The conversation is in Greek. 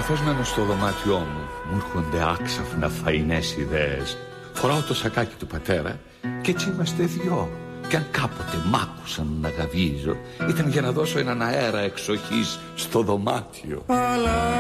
Καθώς μένω στο δωμάτιό μου έρχονται άξαφνα φαϊνές ιδέες. Φοράω το σακάκι του πατέρα και έτσι είμαστε δυο. Και αν κάποτε μ' άκουσαν να γαβίζω, ήταν για να δώσω έναν αέρα εξοχής στο δωμάτιο.